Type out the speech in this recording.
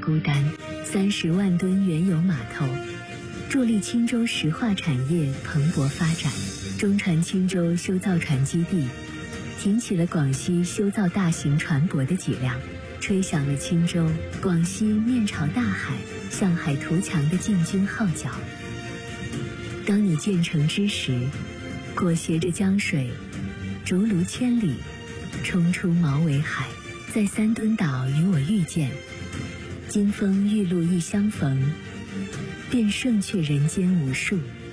孤单，30万吨原油码头，助力青州石化产业蓬勃发展。中船青州修造船基地，挺起了广西修造大型船舶的脊梁，吹响了青州、广西面朝大海、向海图强的进军号角。当你建成之时，裹挟着江水，逐鹿千里，冲出毛尾海，在三墩岛与我遇见。金风玉露一相逢，便胜却人间无数。